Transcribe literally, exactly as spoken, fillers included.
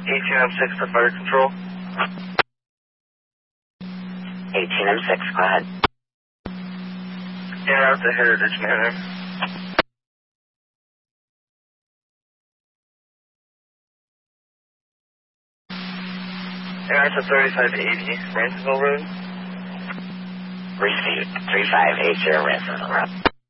eighteen M six to fire control. eighteen M six, go ahead. Yeah, out to Heritage Manor. Yeah, it's a thirty-five eighty, Ransomville Road. Received, three five eight zero Ransomville Road.